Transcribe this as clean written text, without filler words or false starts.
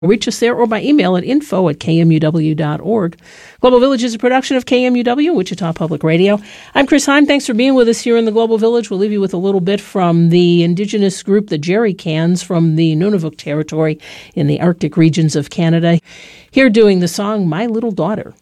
Reach us there or by email at info@kmuw.org. Global Village is a production of KMUW, Wichita Public Radio. I'm Chris Heim. Thanks for being with us here in the Global Village. We'll leave you with a little bit from the indigenous group, the Jerry Cans, from the Nunavut territory in the Arctic regions of Canada. Here doing the song, My Little Daughter.